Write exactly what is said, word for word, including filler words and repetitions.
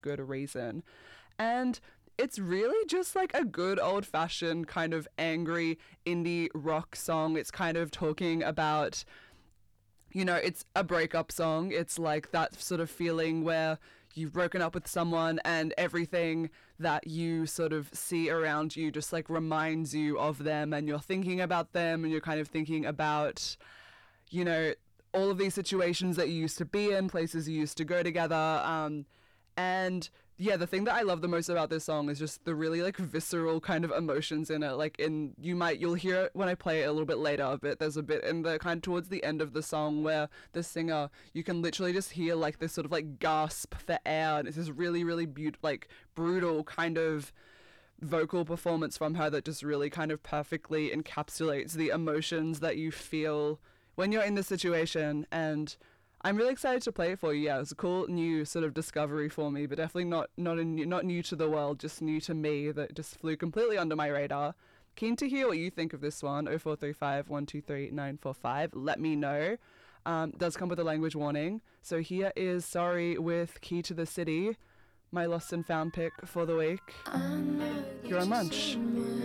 good reason. And it's really just like a good old fashioned kind of angry indie rock song. It's kind of talking about, you know, it's a breakup song. It's like that sort of feeling where you've broken up with someone and everything that you sort of see around you just like reminds you of them, and you're thinking about them, and you're kind of thinking about, you know, all of these situations that you used to be in, places you used to go together. Um, and yeah, the thing that I love the most about this song is just the really like visceral kind of emotions in it. Like in, you might, you'll hear it when I play it a little bit later, but there's a bit in the kind of towards the end of the song where the singer, you can literally just hear like this sort of like gasp for air. And it's this really, really beautiful, like brutal kind of vocal performance from her that just really kind of perfectly encapsulates the emotions that you feel when you're in this situation. And I'm really excited to play it for you. Yeah, it's a cool new sort of discovery for me, but definitely not not a new, not new to the world, just new to me, that just flew completely under my radar. Keen to hear what you think of this one. oh four three five, one two three, nine four five. Let me know. Um, does come with a language warning. So here is Sorry with Key to the City, my lost and found pick for the week. You're on Lunch.